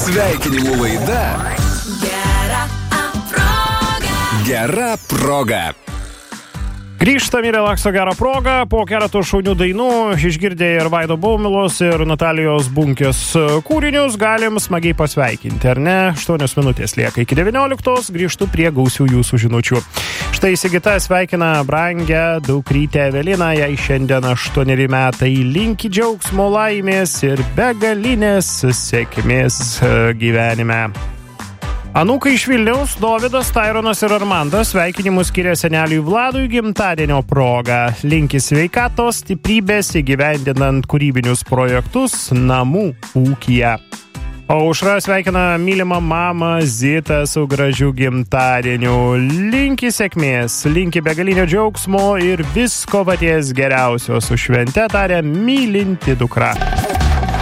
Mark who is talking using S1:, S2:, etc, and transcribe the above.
S1: Sveikinimų laida Gera proga.
S2: Grįžtam į relakso gerą progą, po keletų šaunių dainų, išgirdę ir Vaido Baumilos, ir Natalijos Bunkės kūrinius, galim smagiai pasveikinti, ar ne? 8 minutės lieka iki 19, grįžtu prie gausių jūsų žinučių. Štai Sigita sveikina brangę dukrytę Eveliną, jai šiandien 8 metai, linki džiaugsmo, laimės ir begalinės sėkmės gyvenime. Anūkai iš Vilniaus, Dovydas, Taironas ir Armandas sveikinimus skiria seneliui Vladui gimtadienio proga. Linki sveikatos, stiprybės įgyvendinant kūrybinius projektus namų ūkyje. Aušra sveikina mylimą mamą Zitą su gražiu gimtadieniu. Linki sėkmės, linki begalinio džiaugsmo ir visko paties geriausio su švente taria mylinti dukra.